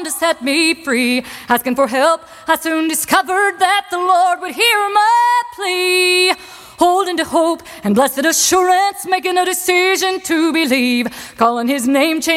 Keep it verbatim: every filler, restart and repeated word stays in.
to set me free. Asking for help, I soon discovered that the Lord would hear my plea. Holding to hope and blessed assurance, making a decision to believe, calling his name, changing